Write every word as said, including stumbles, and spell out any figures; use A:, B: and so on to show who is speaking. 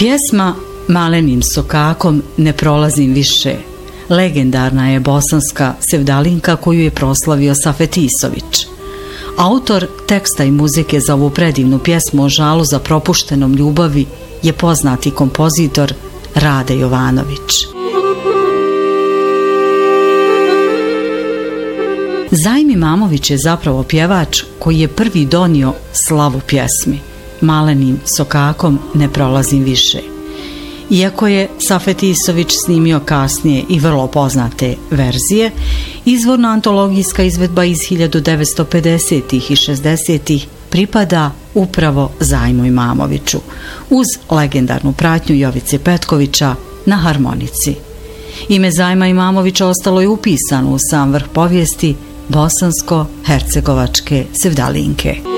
A: Pjesma Malenim sokakom ne prolazim više legendarna je bosanska sevdalinka koju je proslavio Safet Isović. Autor teksta i muzike za ovu predivnu pjesmu o žalu za propuštenom ljubavi je poznati kompozitor Rade Jovanović. Zajm Imamović je zapravo pjevač koji je prvi donio slavu pjesmi Malenim sokakom ne prolazim više. Iako je Safet Isović snimio kasnije i vrlo poznate verzije, izvorna antologijska izvedba iz hiljadu devetsto pedesetih i šezdesetih pripada upravo Zajmu Imamoviću, uz legendarnu pratnju Jovice Petkovića na harmonici. Ime Zajma Imamovića ostalo je upisano u sam vrh povijesti bosansko-hercegovačke sevdalinke.